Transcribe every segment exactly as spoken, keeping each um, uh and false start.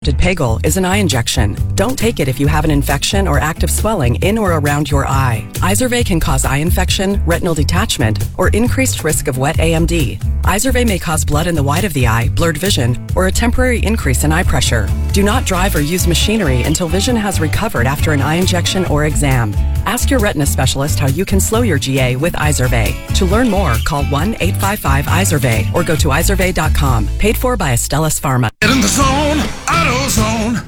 unrestricted Pagel is an eye injection. Don't take it if you have an infection or active swelling in or around your eye. Izervay can cause eye infection, retinal detachment, or increased risk of wet A M D. Izervay may cause blood in the white of the eye, blurred vision, or a temporary increase in eye pressure. Do not drive or use machinery until vision has recovered after an eye injection or exam. Ask your retina specialist how you can slow your G A with Izervay. To learn more, call one eight five five Izervay or go to izervay dot com. Paid for by Astellas Pharma. Get in the zone, AutoZone.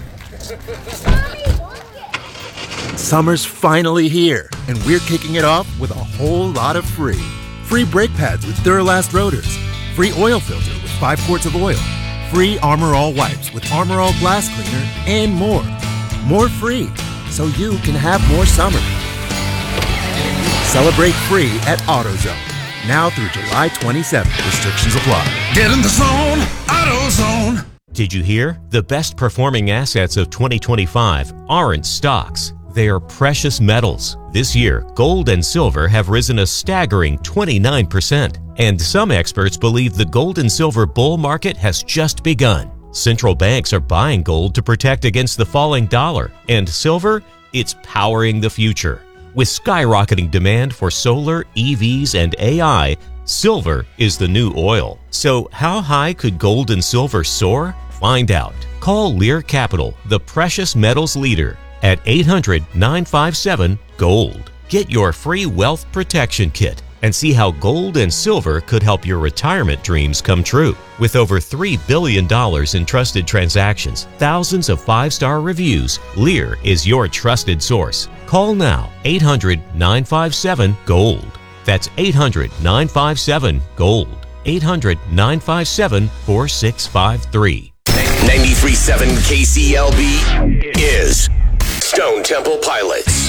Summer's finally here, and we're kicking it off with a whole lot of free. Free brake pads with Duralast rotors. Free oil filter with five quarts of oil. Free Armor All wipes with Armor All glass cleaner, and more. More free, so you can have more summer. Celebrate free at AutoZone. Now through July twenty-seventh. Restrictions apply. Get in the zone, AutoZone. Did you hear? The best performing assets of twenty twenty-five aren't stocks. They are precious metals. This year, gold and silver have risen a staggering twenty-nine percent. And some experts believe the gold and silver bull market has just begun. Central banks are buying gold to protect against the falling dollar. And silver? It's powering the future. With skyrocketing demand for solar, E Vs, and A I, silver is the new oil. So how high could gold and silver soar? Find out. Call Lear Capital, the precious metals leader, at eight hundred, nine five seven, GOLD. Get your free wealth protection kit and see how gold and silver could help your retirement dreams come true. With over three billion dollars in trusted transactions, thousands of five-star reviews, Lear is your trusted source. Call now, eight hundred, nine five seven, GOLD. That's eight hundred, nine five seven, GOLD. eight hundred, nine five seven, four six five three. ninety-three point seven K C L B is Stone Temple Pilots.